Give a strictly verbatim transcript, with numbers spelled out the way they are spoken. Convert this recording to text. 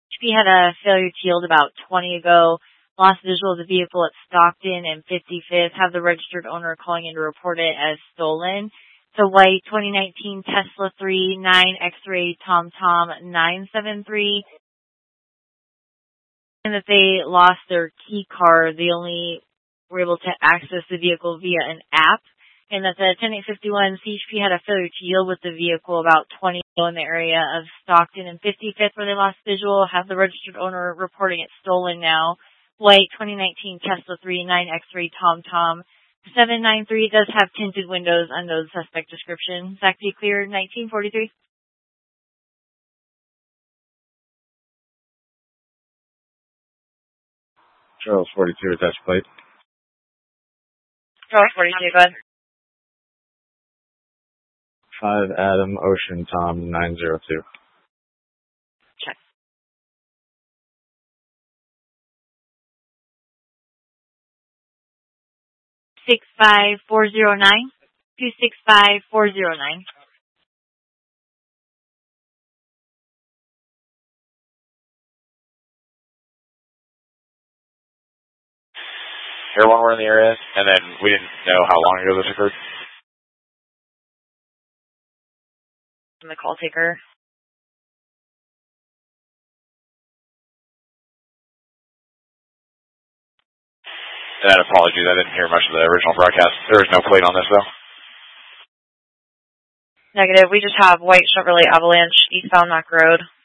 H P had a failure to yield about twenty ago. Lost visual of the vehicle at Stockton and fifty-fifth. Have the registered owner calling in to report it as stolen. It's a white twenty nineteen Tesla three nine X-ray TomTom nine seven three. And that they lost their key card. They only were able to access the vehicle via an app. And that the ten eight fifty-one C H P had a failure to yield with the vehicle about twenty in the area of Stockton and fifty-fifth where they lost visual. Have the registered owner reporting it stolen now. White twenty nineteen Tesla three nine X-ray TomTom seven nine three does have tinted windows under the suspect description. Zach, be clear, nineteen forty-three. Charles forty-two, attached plate. Charles forty-two, go ahead. five Adam Ocean Tom nine zero two. Check. six five four zero nine. two six five four zero nine. Everyone were in the area, and then we didn't know how long ago this occurred. The call taker. And then apologies, I didn't hear much of the original broadcast. There was no plate on this, though. Negative. We just have white Chevrolet Avalanche, eastbound Mac Road.